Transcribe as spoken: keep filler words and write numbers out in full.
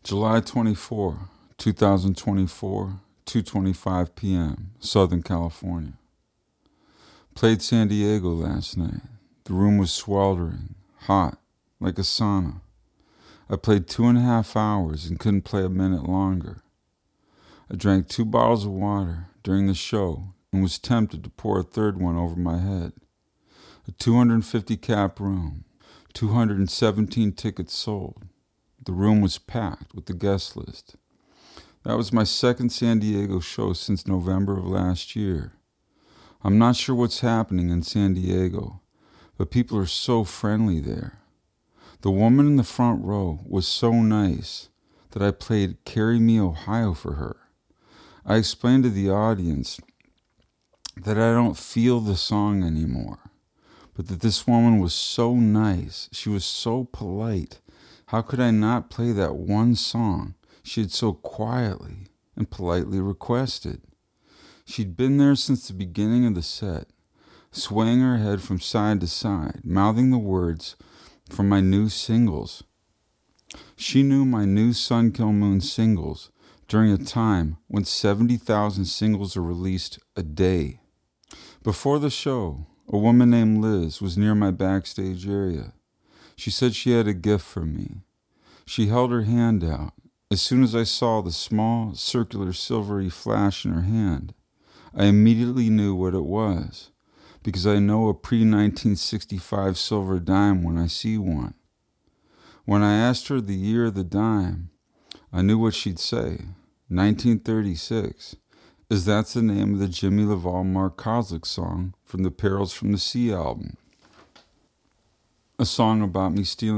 July twenty-fourth, twenty twenty-four, two twenty-five p.m., Southern California. Played San Diego last night. The room was sweltering, hot, like a sauna. I played two and a half hours and couldn't play a minute longer. I drank two bottles of water during the show and was tempted to pour a third one over my head. A two hundred fifty cap room, two hundred seventeen tickets sold. The room was packed with the guest list. That was my second San Diego show since November of last year. I'm not sure what's happening in San Diego, but people are so friendly there. The woman in the front row was so nice that I played Carry Me Ohio for her. I explained to the audience that I don't feel the song anymore, but that this woman was so nice, she was so polite. How could I not play that one song she had so quietly and politely requested? She'd been there since the beginning of the set, swaying her head from side to side, mouthing the words from my new singles. She knew my new Sun Kill Moon singles during a time when seventy thousand singles are released a day. Before the show, a woman named Liz was near my backstage area. She said she had a gift for me. She held her hand out. As soon as I saw the small, circular, silvery flash in her hand, I immediately knew what it was, because I know a pre nineteen sixty-five silver dime when I see one. When I asked her the year of the dime, I knew what she'd say, nineteen thirty-six, as that's the name of the Jimmy LaValle Mark Kozlik song from the Perils from the Sea album. A song about me stealing